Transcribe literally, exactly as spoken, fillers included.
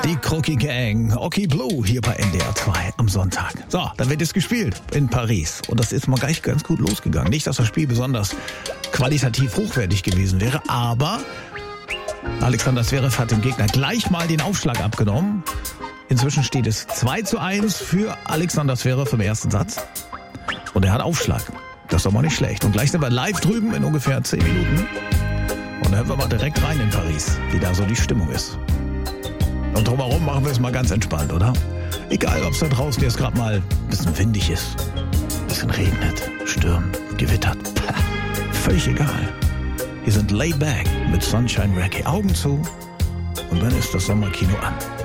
Die Crookie Gang, Oki Blue hier bei N D R zwei am Sonntag. So, dann wird jetzt gespielt in Paris. Und das ist mal gleich ganz gut losgegangen. Nicht, dass das Spiel besonders qualitativ hochwertig gewesen wäre, aber Alexander Zverev hat dem Gegner gleich mal den Aufschlag abgenommen. Inzwischen steht es zwei zu eins für Alexander Zverev im ersten Satz. Und er hat Aufschlag. Das ist doch mal nicht schlecht. Und gleich sind wir live drüben in ungefähr zehn Minuten. Und dann hören wir mal direkt rein in Paris, wie da so die Stimmung ist. Und drumherum machen wir es mal ganz entspannt, oder? Egal, ob es da draußen jetzt gerade mal ein bisschen windig ist, ein bisschen regnet, stürmt, gewittert. Pah, völlig egal. Wir sind laid back mit Sunshine Reggae. Augen zu und dann ist das Sommerkino an.